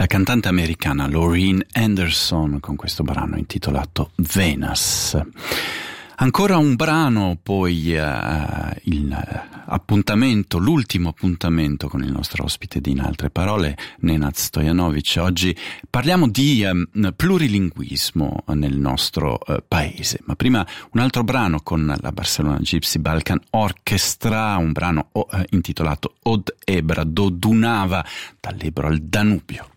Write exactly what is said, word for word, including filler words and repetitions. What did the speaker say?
la cantante americana Laureen Anderson con questo brano intitolato Venus. Ancora un brano, poi uh, il appuntamento, l'ultimo appuntamento con il nostro ospite di In altre parole, Nenad Stojanovic. Oggi parliamo di um, plurilinguismo nel nostro uh, paese, ma prima un altro brano con la Barcelona Gypsy Balkan Orchestra, un brano uh, intitolato Od Ebra do Dunava, dall'Ebro al Danubio.